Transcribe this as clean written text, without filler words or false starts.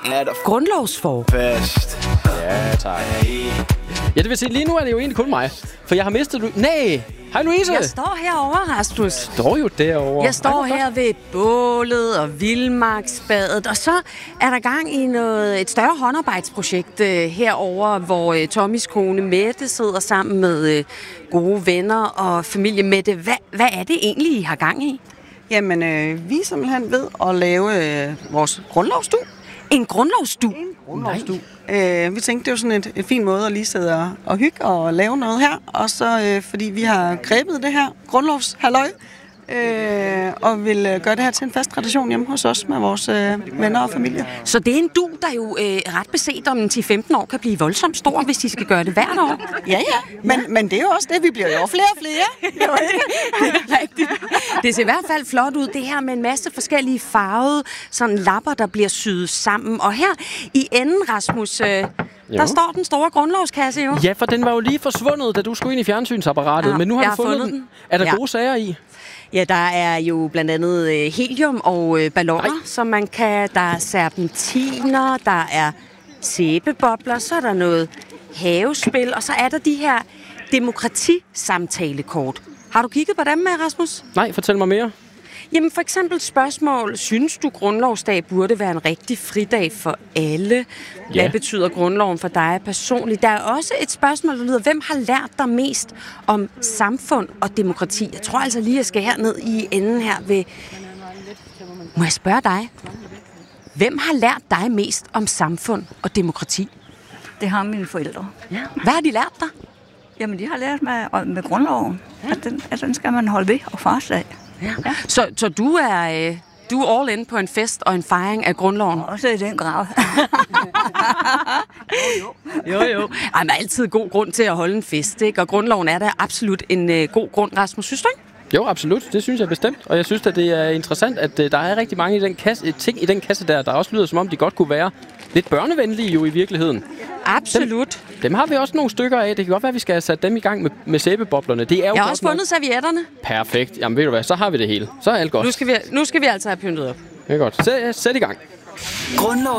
Grundlovsfor. Ja, tak. Ja, det vil sige, lige nu er det jo egentlig kun mig. For jeg har mistet... Nej! Hej, Louise! Jeg står herovre, Rasmus. Står jo derovre. Jeg står her ved bålet og vildmarksbadet, og så er der gang i et større håndarbejdsprojekt herover, hvor Tommys kone Mette sidder sammen med gode venner og familie. Mette, hvad er det egentlig, I har gang i? Jamen, vi er simpelthen ved at lave vores grundlovsstue. En grundlovsstue? En grundlovsstue. Vi tænkte, det var sådan en fin måde at lige sidde og hygge og lave noget her. Og så fordi vi har grebet det her grundlovshalløj, og vil gøre det her til en fast tradition hjemme hos os med vores venner og familie. Så det er en dug, der jo ret beset om 10-15 år kan blive voldsomt stor, hvis de skal gøre det hvert år. Ja. Men det er jo også det, vi bliver jo flere og flere. Det er rigtigt. Det ser i hvert fald flot ud, det her med en masse forskellige farvede sådan lapper, der bliver syet sammen. Og her i enden, Rasmus, der står den store grundlovskasse jo. Ja, for den var jo lige forsvundet, da du skulle ind i fjernsynsapparatet. Ja, men nu har jeg vi fundet den. Er der gode sager i? Ja, der er jo blandt andet helium og balloner, som man kan. Der er serpentiner, der er sæbebobler, så er der noget havespil, og så er der de her demokratisamtalekort. Har du kigget på dem, Rasmus? Nej, fortæl mig mere. Jamen for eksempel spørgsmål, synes du grundlovsdag burde være en rigtig fridag for alle? Hvad betyder grundloven for dig personligt? Der er også et spørgsmål, der lyder, hvem har lært dig mest om samfund og demokrati? Jeg tror altså lige, jeg skal herned i enden her ved... Må jeg spørge dig? Hvem har lært dig mest om samfund og demokrati? Det har mine forældre. Ja. Hvad har de lært dig? Jamen, de har lært mig med grundloven, at den skal man holde ved og fastslage. Ja. Så du er all in på en fest og en fejring af grundloven? Også i den grad. Jo. Ej, men altid god grund til at holde en fest, ikke? Og grundloven er da absolut en god grund, Rasmus. Synes du ikke? Jo, absolut. Det synes jeg bestemt. Og jeg synes, at det er interessant, at der er rigtig mange i den kasse, ting i den kasse der også lyder, som om de godt kunne være lidt børnevenlige jo i virkeligheden. Absolut. Dem har vi også nogle stykker af. Det kan godt være, at vi skal have sat dem i gang med sæbeboblerne. Det er jo jeg har også fundet servietterne. Perfekt. Jamen ved du hvad, så har vi det hele. Så er alt godt. Nu skal vi altså have pyntet op. Det er godt. Sæt i gang. Grundlov